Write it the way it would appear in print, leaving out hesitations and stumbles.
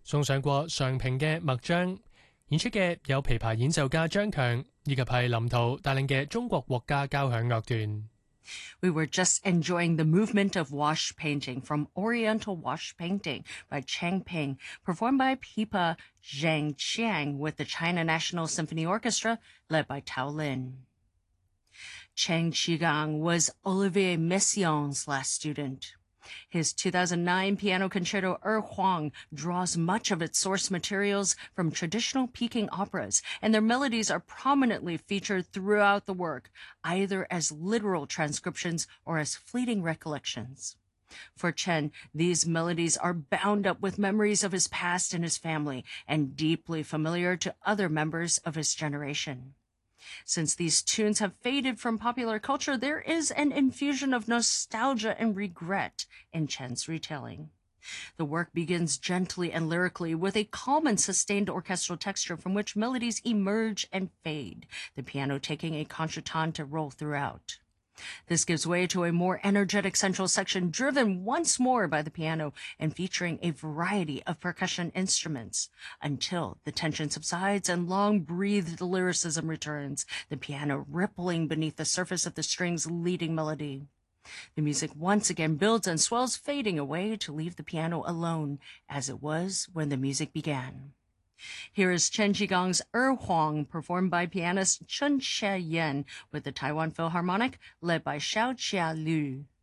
送上過常平嘅麥章。演出嘅有琵琶演奏家張強，以及係林濤帶領嘅中國國家交響樂團。 We were just enjoying the movement of wash painting from Oriental Wash Painting by Chang Ping, performed by Pipa Zhang Qiang with the China National Symphony Orchestra, led by Tao Lin. Cheng Qigang was Olivier Messiaen's last student. His 2009 piano concerto Huang draws much of its source materials from traditional Peking operas, and their melodies are prominently featured throughout the work, either as literal transcriptions or as fleeting recollections. For Chen, these melodies are bound up with memories of his past and his family, and deeply familiar to other members of his generation. Since these tunes have faded from popular culture, there is an infusion of nostalgia and regret in Chen's retelling. The work begins gently and lyrically with a calm and sustained orchestral texture from which melodies emerge and fade, the piano taking a concertante role throughout. This gives way to a more energetic central section driven once more by the piano and featuring a variety of percussion instruments until the tension subsides and long-breathed lyricism returns, the piano rippling beneath the surface of the strings' leading melody. The music once again builds and swells, fading away to leave the piano alone, as it was when the music began. Here is Chen Qigang's Huang, performed by pianist Chen Xia Yan with the Taiwan Philharmonic, led by Xiao Chia Liu.